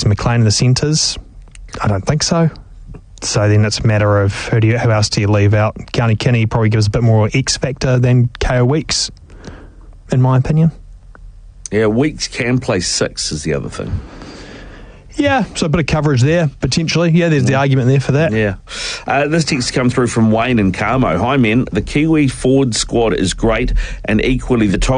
McLean in the centres? I don't think so. So then it's a matter of who else do you leave out? Keone Kini probably gives a bit more X factor than Ko Weeks, in my opinion. Yeah, Weeks can play 6 is the other thing. Yeah, so a bit of coverage there, potentially. Yeah, there's the argument there for that. Yeah. This text come through from Wayne and Carmo. Hi, men. The Kiwi forward squad is great, and equally the